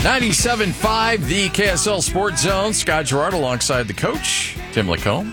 97.5, the KSL Sports Zone. Scott Gerard alongside the coach, Tim Lacombe.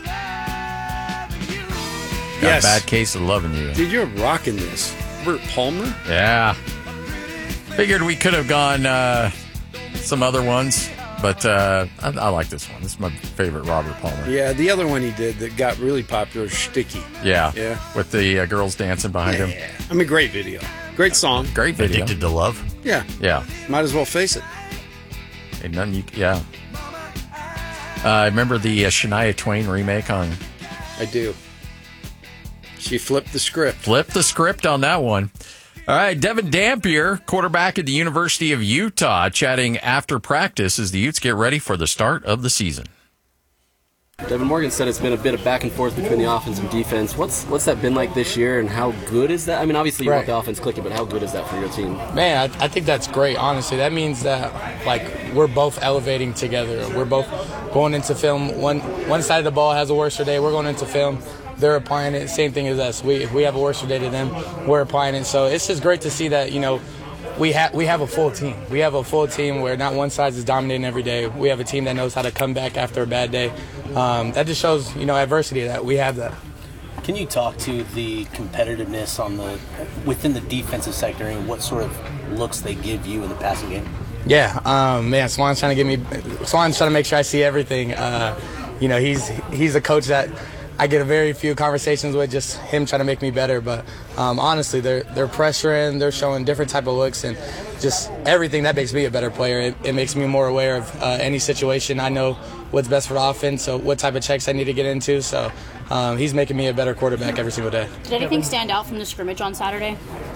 Got a bad case of loving you. Dude, you're rocking this. Robert Palmer? Yeah. Figured we could have gone some other ones, but I like this one. This is my favorite Robert Palmer. Yeah, the other one he did that got really popular is Sticky. Yeah. Yeah. With the girls dancing behind him. I mean, great video. Great song. Great video. Addicted to Love? Yeah. Yeah. Might as well face it. Ain't nothing you, yeah. I remember the Shania Twain remake on... I do. She flipped the script. Flip the script on that one. All right, Devin Dampier, quarterback at the University of Utah, chatting after practice as the Utes get ready for the start of the season. Devin Morgan said it's been a bit of back and forth between the offense and defense. What's that been like this year, and how good is that? I mean, obviously you want the offense clicking, but how good is that for your team? Man, I think that's great, honestly. That means that, we're both elevating together. We're both going into film. One side of the ball has a worse day. We're going into film. They're applying it. Same thing as us. If we have a worse day to them, we're applying it. So it's just great to see that, we have a full team. We have a full team where not one side is dominating every day. We have a team that knows how to come back after a bad day. That just shows, adversity, that we have that. Can you talk to the competitiveness within the defensive sector and what sort of looks they give you in the passing game? Yeah, man, Swan's trying to make sure I see everything. He's a coach that I get a very few conversations with, just him trying to make me better. But honestly, they're pressuring, they're showing different type of looks, and just everything that makes me a better player. It makes me more aware of any situation. I know what's best for the offense, so what type of checks I need to get into. So he's making me a better quarterback every single day. Did anything stand out from the scrimmage on Saturday?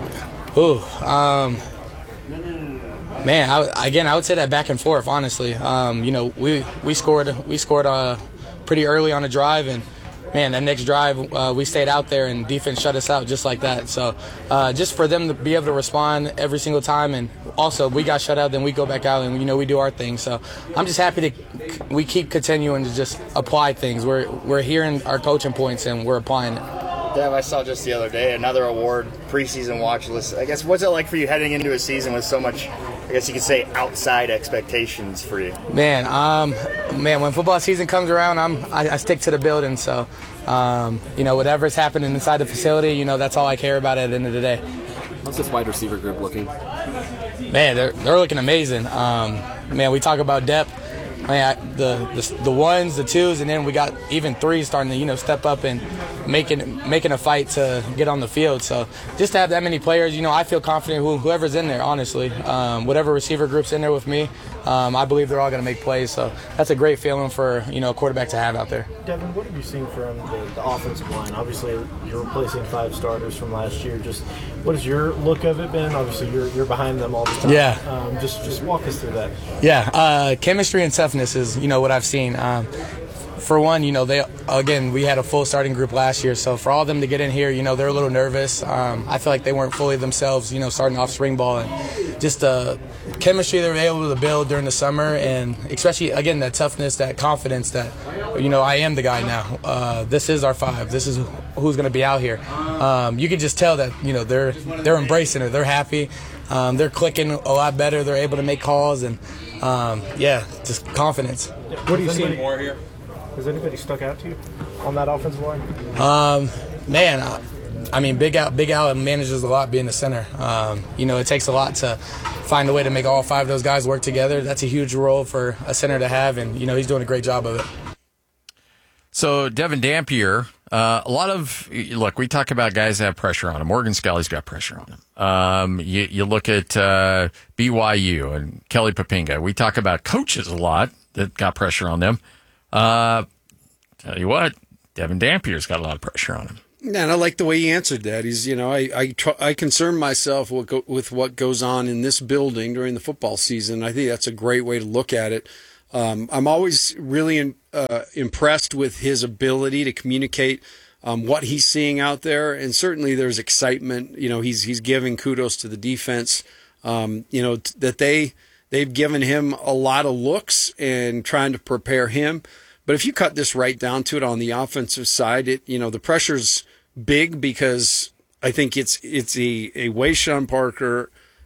Man, I would say that back and forth, honestly. We scored pretty early on a drive, and man, that next drive, we stayed out there and defense shut us out just like that. So just for them to be able to respond every single time, and also we got shut out, then we go back out and, we do our thing. So I'm just happy we keep continuing to just apply things. We're hearing our coaching points and we're applying it. Dev, I saw just the other day another award, preseason watch list. I guess, what's it like for you heading into a season with so much, I guess you could say, outside expectations for you? Man, when football season comes around, I stick to the building. So, whatever's happening inside the facility, that's all I care about at the end of the day. How's this wide receiver group looking? Man, they're looking amazing. Man, we talk about depth. Man, the ones, the twos, and then we got even threes starting to step up and making a fight to get on the field. So just to have that many players, I feel confident whoever's in there. Honestly, whatever receiver group's in there with me, I believe they're all going to make plays. So that's a great feeling for a quarterback to have out there. Devin, what have you seen from the offensive line? Obviously, you're replacing 5 starters from last year. Just what has your look of it been? Obviously, you're behind them all the time. Yeah. Just walk us through that. Yeah. Chemistry and toughness is what I've seen. For one, we had a full starting group last year, so for all of them to get in here, they're a little nervous. I feel like they weren't fully themselves, starting off spring ball, and just the chemistry they were able to build during the summer, and especially, again, that toughness, that confidence that, I am the guy now. This is our 5. This is who's going to be out here. You can just tell that, they're embracing it. They're happy. They're clicking a lot better. They're able to make calls, and, just confidence. What do you see more here? Has anybody stuck out to you on that offensive line? Big Al manages a lot being the center. It takes a lot to find a way to make all 5 of those guys work together. That's a huge role for a center to have, and, he's doing a great job of it. So, Devin Dampier, we talk about guys that have pressure on him. Morgan Scalley's got pressure on him. You look at BYU and Kelly Papinga. We talk about coaches a lot that got pressure on them. Tell you what, Devin Dampier's got a lot of pressure on him. Yeah, and I like the way he answered that. He's, I concern myself with what goes on in this building during the football season. I think that's a great way to look at it. I'm always really impressed with his ability to communicate what he's seeing out there, and certainly there's excitement. He's giving kudos to the defense. That they've given him a lot of looks and trying to prepare him. But if you cut this right down to it on the offensive side, the pressure's big because I think it's a Wayshawn Parker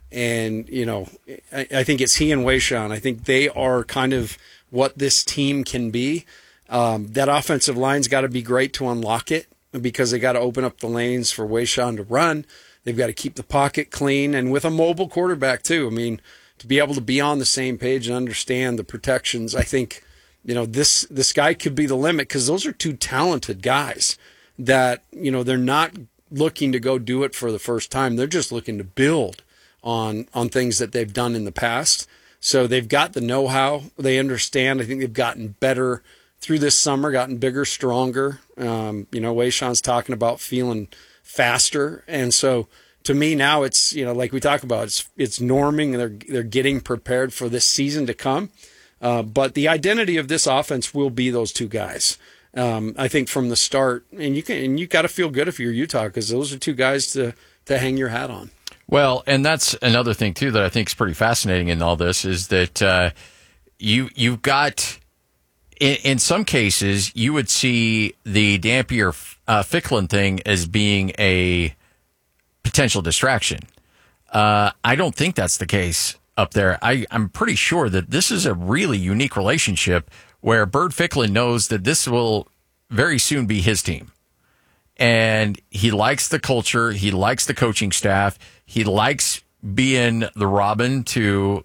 And, you know, I think it's he and Wayshawn. I think they are kind of what this team can be. That offensive line's got to be great to unlock it because they got to open up the lanes for Wayshawn to run. They've got to keep the pocket clean and with a mobile quarterback too. I mean, to be able to be on the same page and understand the protections, I think, you know, this guy could be the limit because those are two talented guys that, you know, they're not looking to go do it for the first time. They're just looking to build on things that they've done in the past. So they've got the know-how. They understand. I think they've gotten better through this summer, gotten bigger, stronger. You know, Wayshawn's talking about feeling faster. And so to me now it's, you know, like we talk about, it's norming and they're getting prepared for this season to come. But the identity of this offense will be those two guys. I think from the start, and you got to feel good if you're Utah because those are two guys to hang your hat on. Well, and that's another thing too that I think is pretty fascinating in all this is that you've got in some cases you would see the Dampier Ficklin thing as being a potential distraction. I don't think that's the case up there. I'm pretty sure that this is a really unique relationship where Bird Ficklin knows that this will very soon be his team. And he likes the culture. He likes the coaching staff. He likes being the Robin to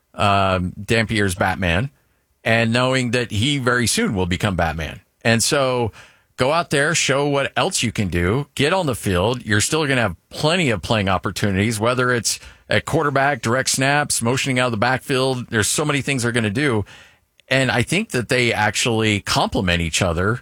Dampier's Batman and knowing that he very soon will become Batman. And so go out there, show what else you can do, get on the field. You're still going to have plenty of playing opportunities, whether it's at quarterback, direct snaps, motioning out of the backfield. There's so many things they're going to do. And I think that they actually complement each other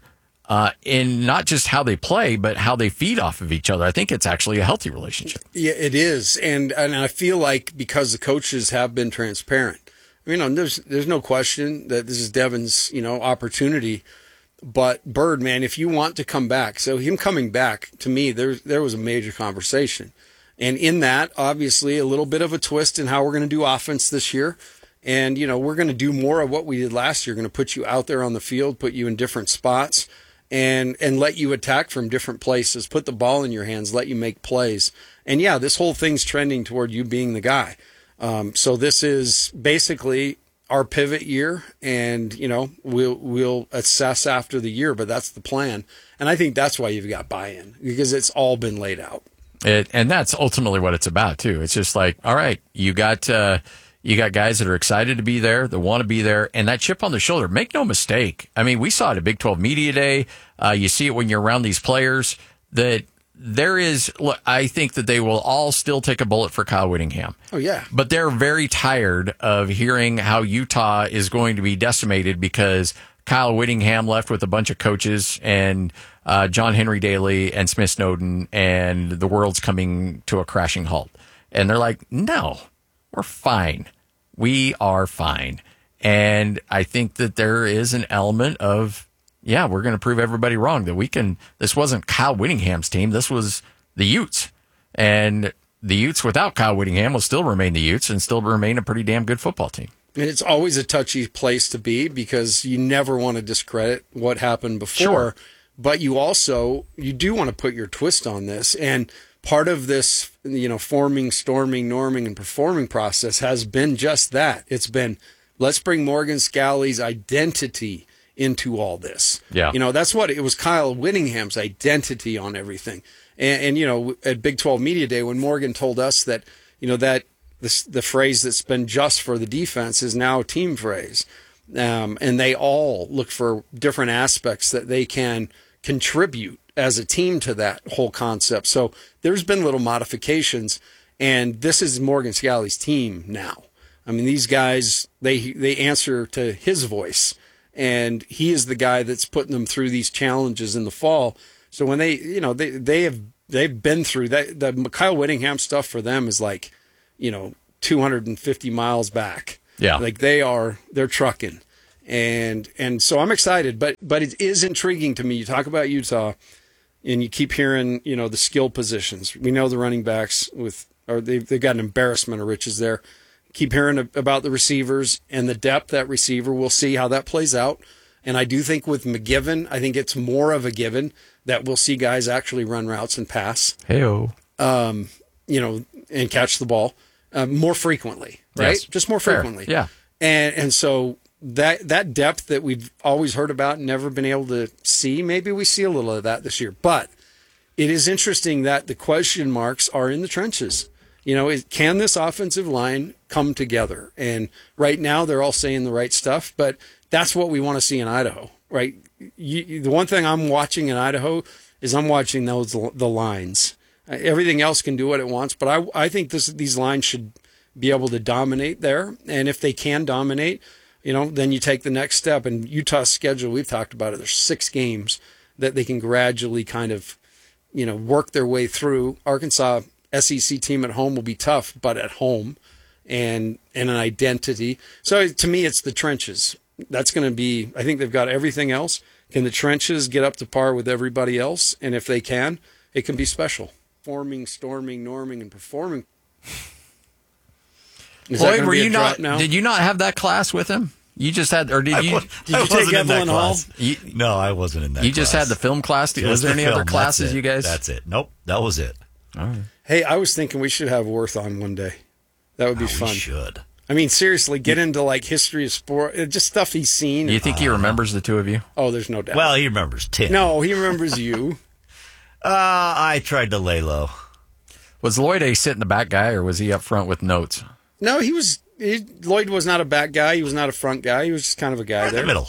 in not just how they play, but how they feed off of each other. I think it's actually a healthy relationship. Yeah, it is. And I feel like because the coaches have been transparent, you know, there's no question that this is Devin's, you know, opportunity. But Bird, man, if you want to come back, so him coming back, to me, there was a major conversation. And in that, obviously, a little bit of a twist in how we're going to do offense this year. And, you know, we're going to do more of what we did last year. We're going to put you out there on the field, put you in different spots, and let you attack from different places, put the ball in your hands, let you make plays. And, yeah, this whole thing's trending toward you being the guy. So this is basically our pivot year, and, you know, we'll assess after the year, but that's the plan. And I think that's why you've got buy-in, because it's all been laid out. And that's ultimately what it's about, too. It's just like, all right, you got guys that are excited to be there, that want to be there, and that chip on the shoulder. Make no mistake. I mean, we saw it at Big 12 Media Day. You see it when you're around these players that there is, look, I think that they will all still take a bullet for Kyle Whittingham. Oh, yeah. But they're very tired of hearing how Utah is going to be decimated because Kyle Whittingham left with a bunch of coaches and John Henry Daly and Smith Snowden, and the world's coming to a crashing halt. And they're like, no, we're fine. We are fine. And I think that there is an element of, yeah, we're going to prove everybody wrong that this wasn't Kyle Whittingham's team. This was the Utes. And the Utes without Kyle Whittingham will still remain the Utes and still remain a pretty damn good football team. And it's always a touchy place to be because you never want to discredit what happened before. Sure. But you do want to put your twist on this. And part of this, you know, forming, storming, norming, and performing process has been just that. It's been, let's bring Morgan Scalley's identity into all this. Yeah. You know, that's what it was, Kyle Whittingham's identity on everything. And you know, at Big 12 Media Day, when Morgan told us that, you know, that the phrase that's been just for the defense is now a team phrase. And they all look for different aspects that they can contribute as a team to that whole concept. So there's been little modifications, and this is Morgan Scalley's team now. I mean, these guys, they answer to his voice, and he is the guy that's putting them through these challenges in the fall. So when they've been through that, the Kyle Whittingham stuff for them is like, you know, 250 miles back. Yeah. Like they're trucking. And so I'm excited, but it is intriguing to me. You talk about Utah and you keep hearing, you know, the skill positions. We know the running backs they've got an embarrassment of riches there. Keep hearing about the receivers and the depth at receiver. We'll see how that plays out. And I do think with McGiven, I think it's more of a given that we'll see guys actually run routes and pass. Hey-o. You know, and catch the ball. more frequently, right? Yes. Just more Fair. frequently. Yeah. And so that depth that we've always heard about and never been able to see, maybe we see a little of that this year. But it is interesting that the question marks are in the trenches. Can this offensive line come together? And right now they're all saying the right stuff, but that's what we want to see in Idaho, right? The one thing I'm watching in Idaho is I'm watching the lines. Everything else can do what it wants, but I think these lines should be able to dominate there. And if they can dominate, then you take the next step. And Utah's schedule, we've talked about it. There's 6 games that they can gradually kind of, work their way through. Arkansas SEC team at home will be tough, but at home and an identity. So to me, it's the trenches. That's going to be, I think they've got everything else. Can the trenches get up to par with everybody else? And if they can, it can be special. Forming, storming, norming, and performing. Lloyd, were you not? Did you not have that class with him? You just had, or did you take Evelyn Hall? No, I wasn't in that. You just had the film class. Was there any other classes, you guys? That's it. Nope, that was it. All right. Hey, I was thinking we should have Worth on one day. That would be fun. We should. I mean, seriously, get into like history of sport, just stuff he's seen. Do you think he remembers the two of you? Oh, there's no doubt. Well, he remembers Tim. No, he remembers you. I tried to lay low. Was Lloyd a sit in the back guy, or was he up front with notes? No, Lloyd was not a back guy. He was not a front guy. He was just kind of a guy there. In the middle.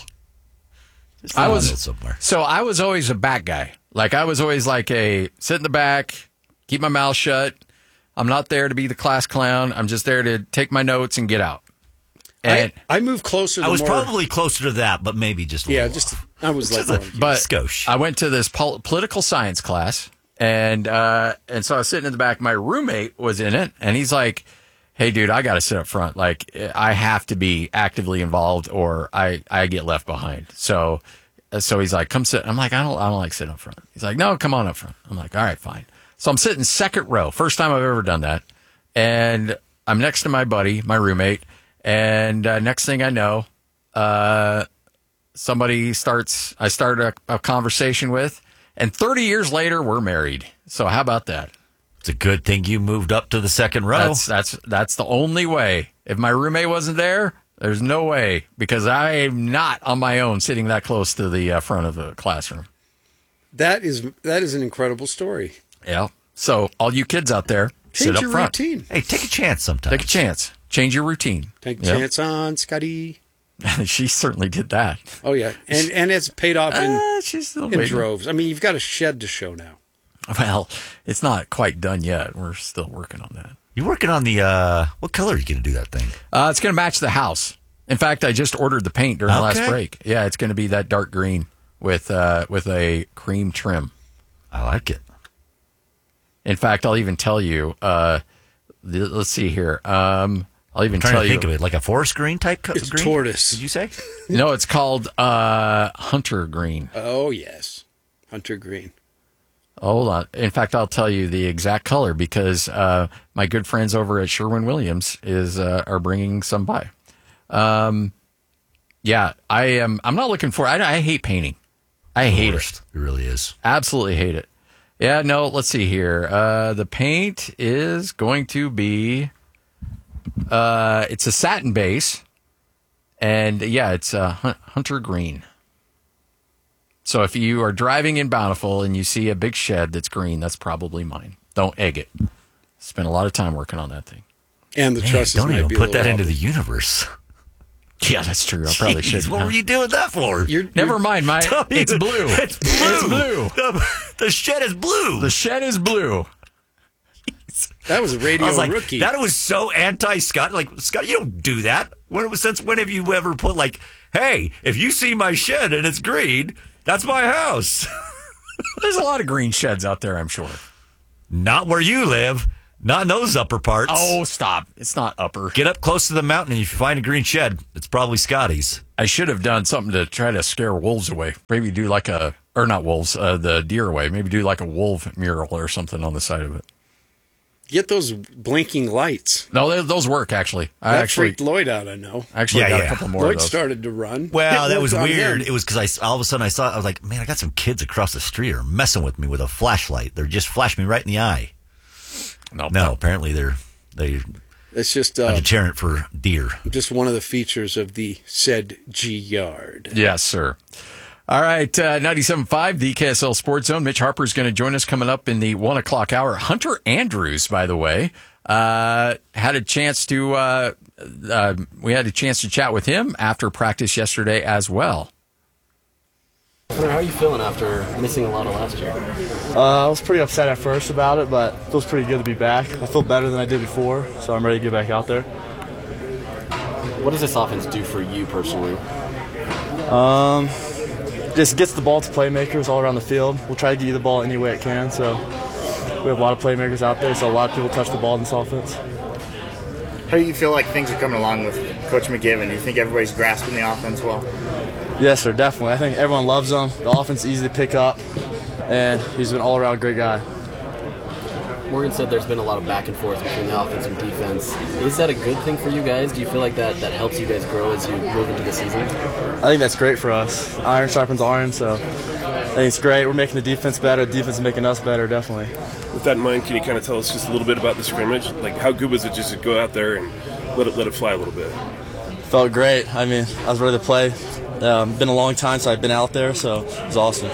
I was somewhere. So I was always a back guy. Like I was always like a sit in the back, keep my mouth shut. I'm not there to be the class clown. I'm just there to take my notes and get out. And I moved closer. I was probably closer to that, but maybe just a little off. I was like, but skosh. I went to this political science class, and so I was sitting in the back. My roommate was in it, and he's like, "Hey, dude, I got to sit up front. Like, I have to be actively involved, or I get left behind." So he's like, "Come sit." I'm like, "I don't like sitting up front." He's like, "No, come on up front." I'm like, "All right, fine." So I'm sitting second row. First time I've ever done that. And I'm next to my buddy, my roommate. And next thing I know, somebody I start a conversation with. And 30 years later, we're married. So how about that? It's a good thing you moved up to the second row. That's the only way. If my roommate wasn't there, there's no way. Because I am not on my own sitting that close to the front of the classroom. That is an incredible story. Yeah. So all you kids out there, sit up front. Routine. Hey, take a chance sometimes. Take a chance. Change your routine. Take a chance on Scotty. She certainly did that. Oh yeah, and it's paid off she's still in droves. I mean, you've got a shed to show now. Well, it's not quite done yet. We're still working on that. You're working on the what color are you going to do that thing? It's going to match the house. In fact, I just ordered the paint during the last break. Yeah, it's going to be that dark green with a cream trim. I like it. In fact, I'll even tell you. Let's see here. I'll even tell you. Think of it like a forest green type It's green. tortoise. Did you say? No, it's called hunter green. Oh yes, hunter green. Hold on. In fact, I'll tell you the exact color because my good friends over at Sherwin-Williams are bringing some by. Yeah, I'm not looking for. I hate painting. I hate it. It really is. Absolutely hate it. Yeah, no, let's see here. The paint is going to be, it's a satin base, and yeah, it's hunter green. So if you are driving in Bountiful and you see a big shed that's green, that's probably mine. Don't egg it. Spent a lot of time working on that thing. And the trusses don't might even be put a that little into the wobbly. universe. Yeah, that's true. I probably should. What were you doing that for? Never mind, it's blue. It's blue. It's blue. The shed is blue. The shed is blue. That was a radio I was like, rookie. that was so anti-Scott. Like, Scott, you don't do that. Since when have you ever put like, hey, if you see my shed and it's green, that's my house. There's a lot of green sheds out there, I'm sure. Not where you live. Not in those upper parts. Oh, stop. It's not upper. Get up close to the mountain, and if you find a green shed, it's probably Scotty's. I should have done something to try to scare wolves away. Maybe do like or not wolves, the deer away. Maybe do like a wolf mural or something on the side of it. Get those blinking lights. No, those work, actually. That freaked Lloyd out, I know. I actually got a couple more Lloyd of those. started to run. Well, that It was worked on weird. him. It was because all of a sudden I was like, man, I got some kids across the street are messing with me with a flashlight. They're just flashing me right in the eye. No, apparently they It's just A deterrent for deer. just one of the features of the said G Yard. Yes, sir. All right, 97.5, the KSL Sports Zone. Mitch Harper is going to join us coming up in the 1 o'clock hour. Hunter Andrews, by the way, had a chance to we had a chance to chat with him after practice yesterday as well. Hunter, how are you feeling after missing a lot of last year? I was pretty upset at first about it, but it feels pretty good to be back. I feel better than I did before, so I'm ready to get back out there. What does this offense do for you personally? Just gets the ball to playmakers all around the field. We'll try to get you the ball any way it can, so we have a lot of playmakers out there, so a lot of people touch the ball in this offense. How do you feel like things are coming along with Coach McGivern? Do you think everybody's grasping the offense well? Yes, sir, definitely. I think everyone loves him. The offense is easy to pick up, and he's an all-around great guy. Morgan said there's been a lot of back and forth between the offense and defense. Is that a good thing for you guys? Do you feel like that helps you guys grow as you move into the season? I think that's great for us. Iron sharpens iron, so I think it's great. We're making the defense better. The defense is making us better, definitely. With that in mind, can you kind of tell us just a little bit about the scrimmage? Like, how good was it just to go out there and let it fly a little bit? Felt great. I mean, I was ready to play. Been a long time since I've been out there, so it was awesome.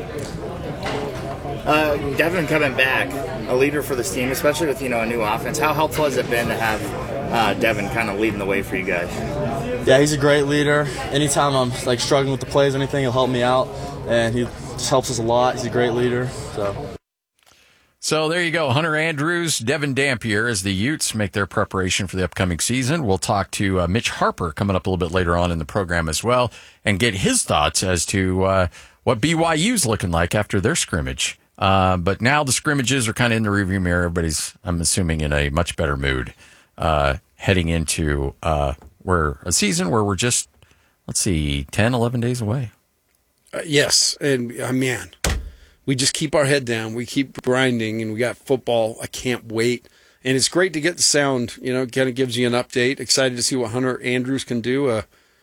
Devin coming back, a leader for this team, especially with a new offense. How helpful has it been to have Devin kind of leading the way for you guys? Yeah, he's a great leader. Anytime I'm struggling with the plays or anything, he'll help me out, and he just helps us a lot. He's a great leader. So there you go. Hunter Andrews, Devin Dampier as the Utes make their preparation for the upcoming season. We'll talk to Mitch Harper coming up a little bit later on in the program as well and get his thoughts as to what BYU's looking like after their scrimmage. But now the scrimmages are kind of in the rearview mirror. Everybody's, I'm assuming, in a much better mood heading into a season where we're just, 10, 11 days away. Yes, and man, we just keep our head down. We keep grinding, and we got football. I can't wait. And it's great to get the sound, kind of gives you an update. Excited to see what Hunter Andrews can do.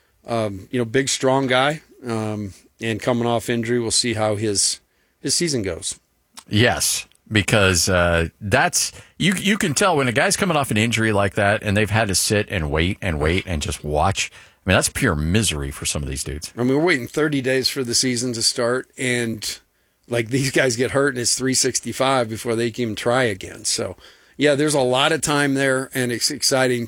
Big, strong guy. And coming off injury, we'll see how his season goes. Yes, because that's you can tell when a guy's coming off an injury like that and they've had to sit and wait and just watch. I mean, that's pure misery for some of these dudes. I mean, we're waiting 30 days for the season to start, and these guys get hurt and it's 365 before they can even try again. So, yeah, there's a lot of time there, and it's exciting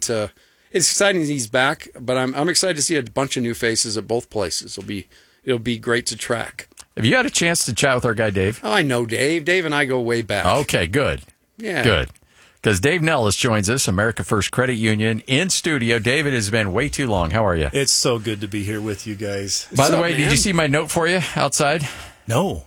he's back, but I'm excited to see a bunch of new faces at both places. It'll be great to track. Have you had a chance to chat with our guy, Dave? Oh, I know Dave. Dave and I go way back. Okay, good. Yeah. Good. Because Dave Nellis joins us, America First Credit Union, in studio. David, has been way too long. How are you? It's so good to be here with you guys. By the way, did you see my note for you outside? No.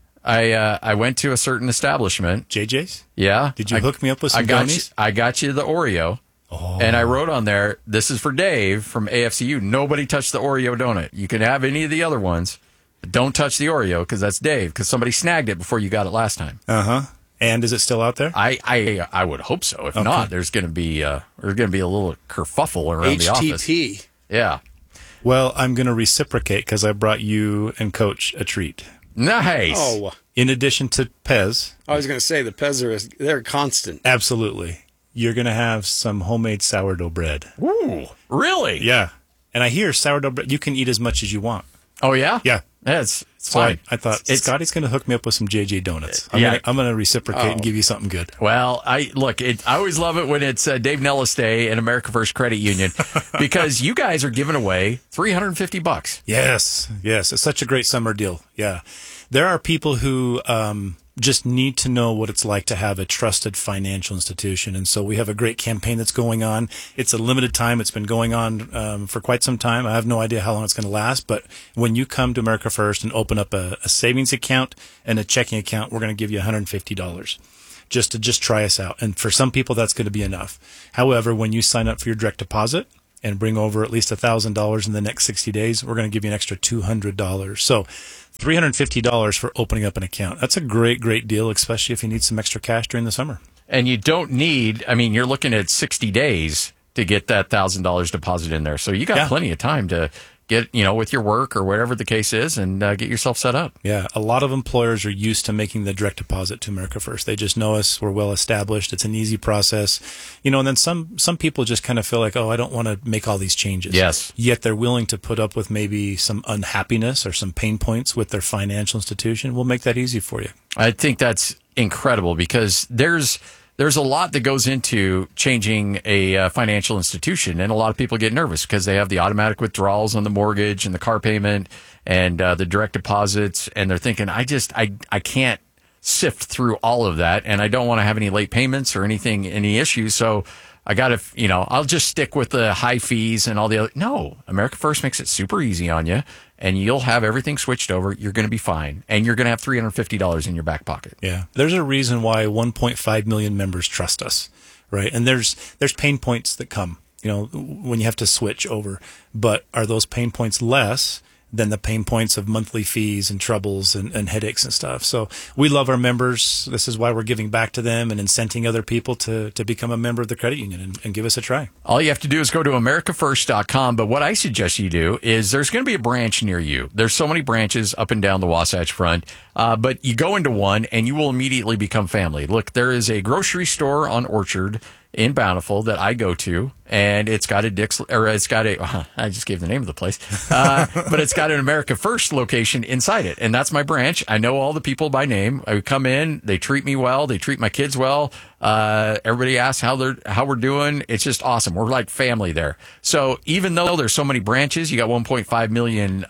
I went to a certain establishment. JJ's? Yeah. Did you hook me up with some donuts? I got you the Oreo. Oh. And I wrote on there, this is for Dave from AFCU. Nobody touched the Oreo donut. You can have any of the other ones, but don't touch the Oreo because that's Dave, because somebody snagged it before you got it last time. Uh-huh. And is it still out there? I would hope so. If not, there's going to be a little kerfuffle around the office. HTP. Yeah. Well, I'm going to reciprocate because I brought you and Coach a treat. Nice. Oh. In addition to Pez. I was going to say the Pez they're constant. Absolutely. You're going to have some homemade sourdough bread. Ooh, really? Yeah. And I hear sourdough bread, you can eat as much as you want. Oh, yeah? Yeah. It's fine. I thought Scotty's going to hook me up with some JJ donuts. I'm going to reciprocate and give you something good. Well, I always love it when it's Dave Nellis Day and America First Credit Union because you guys are giving away $350. Yes. It's such a great summer deal. Yeah. There are people who just need to know what it's like to have a trusted financial institution. And so we have a great campaign that's going on. It's a limited time. It's been going on for quite some time. I have no idea how long it's going to last. But when you come to America First and open up a savings account and a checking account, we're going to give you $150 just to try us out. And for some people, that's going to be enough. However, when you sign up for your direct deposit and bring over at least $1,000 in the next 60 days, we're going to give you an extra $200. So $350 for opening up an account. That's a great, great deal, especially if you need some extra cash during the summer. And you don't need, you're looking at 60 days to get that $1,000 deposit in there. So you got plenty of time to get, with your work or whatever the case is, and get yourself set up. Yeah, a lot of employers are used to making the direct deposit to America First. They just know us. We're well established. It's an easy process. And then some people just kind of feel like, I don't want to make all these changes. Yes. Yet they're willing to put up with maybe some unhappiness or some pain points with their financial institution. We'll make that easy for you. I think that's incredible because there's a lot that goes into changing a financial institution, and a lot of people get nervous because they have the automatic withdrawals on the mortgage and the car payment and the direct deposits, and they're thinking, I can't sift through all of that, and I don't want to have any late payments or any issues, so I got to, I'll just stick with the high fees and all the other. No, America First makes it super easy on you, and you'll have everything switched over. You're going to be fine, and you're going to have $350 in your back pocket. Yeah, there's a reason why 1.5 million members trust us, right? And there's pain points that come, when you have to switch over. But are those pain points less than the pain points of monthly fees and troubles and headaches and stuff? So we love our members. This is why we're giving back to them and incenting other people to become a member of the credit union and give us a try. All you have to do is go to AmericaFirst.com. But what I suggest you do is there's going to be a branch near you. There's so many branches up and down the Wasatch Front. But you go into one and you will immediately become family. Look, there is a grocery store on Orchard in Bountiful that I go to, and it's got I just gave the name of the place, but it's got an America First location inside it, and that's my branch. I know all the people by name. I come in, they treat me well, they treat my kids well. Everybody asks how we're doing. It's just awesome. We're like family there. So even though there's so many branches, you got 1.5 million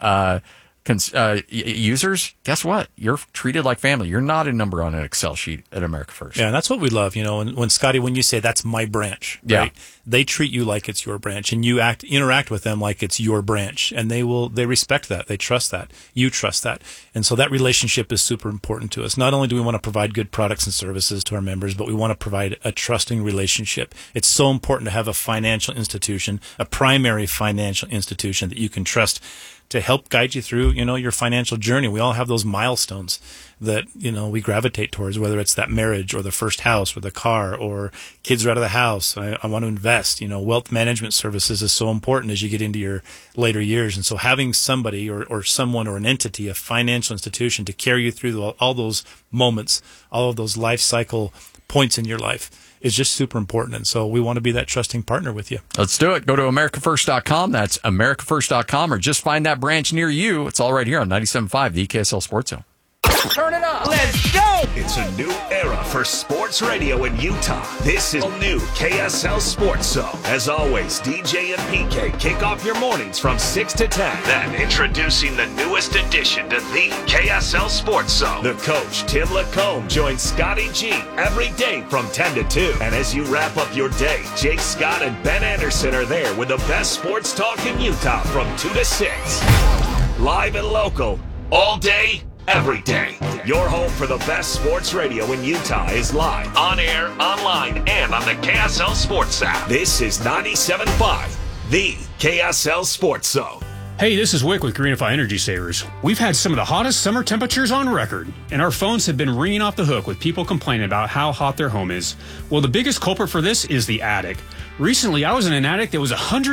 users, guess what? You're treated like family. You're not a number on an Excel sheet at America First. Yeah, and that's what we love. When Scotty, when you say that's my branch, right? They treat you like it's your branch, and you interact with them like it's your branch, and they respect that. They trust that. You trust that. And so that relationship is super important to us. Not only do we want to provide good products and services to our members, but we want to provide a trusting relationship. It's so important to have a financial institution, a primary financial institution that you can trust to help guide you through, your financial journey. We all have those milestones that, we gravitate towards, whether it's that marriage or the first house or the car or kids are out of the house. I want to invest. Wealth management services is so important as you get into your later years. And so having somebody or someone or an entity, a financial institution to carry you through all those moments, all of those life cycle points in your life is just super important. And so we want to be that trusting partner with you. Let's do it. Go to AmericaFirst.com. That's AmericaFirst.com, or just find that branch near you. It's all right here on 97.5, the KSL Sports Zone. Turn it up. Let's go. It's a new era for sports radio in Utah. This is new KSL Sports Zone. As always, DJ and PK kick off your mornings from 6 to 10. Then introducing the newest addition to the KSL Sports Zone. The coach, Tim Lacombe, joins Scotty G every day from 10 to 2. And as you wrap up your day, Jake Scott and Ben Anderson are there with the best sports talk in Utah from 2 to 6. Live and local, all day, every day. Your home for the best sports radio in Utah is live, on air, online, and on the KSL Sports app. This is 97.5, the KSL Sports Zone. Hey, this is Wick with Greenify Energy Savers. We've had some of the hottest summer temperatures on record, and our phones have been ringing off the hook with people complaining about how hot their home is. Well, the biggest culprit for this is the attic. Recently, I was in an attic that was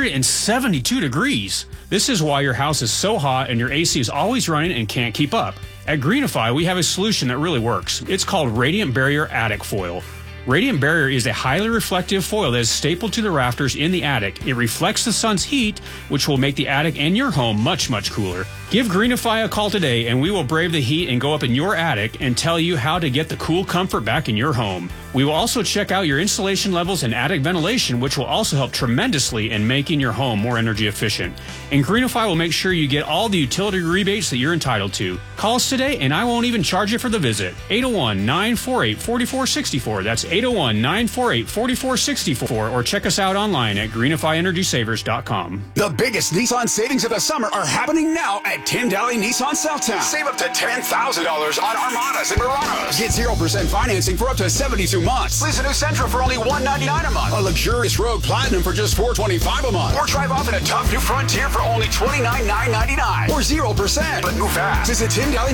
172 degrees. This is why your house is so hot and your AC is always running and can't keep up. At Greenify, we have a solution that really works. It's called Radiant Barrier Attic Foil. Radiant Barrier is a highly reflective foil that is stapled to the rafters in the attic. It reflects the sun's heat, which will make the attic and your home much, much cooler. Give Greenify a call today, and we will brave the heat and go up in your attic and tell you how to get the cool comfort back in your home. We will also check out your insulation levels and attic ventilation, which will also help tremendously in making your home more energy efficient. And Greenify will make sure you get all the utility rebates that you're entitled to. Call us today, and I won't even charge you for the visit. 801-948-4464. That's 801-948-4464, or check us out online at greenifyenergysavers.com. The biggest Nissan savings of the summer are happening now at Tim Daly Nissan Southtown. Save up to $10,000 on Armadas and Muranos. Get 0% financing for up to 72 months. Lease a new Sentra for only $199 a month. A luxurious Rogue Platinum for just $425 a month. Or drive off in a tough new Frontier for only $29,999. Or 0%. But move fast. Visit Tim Daly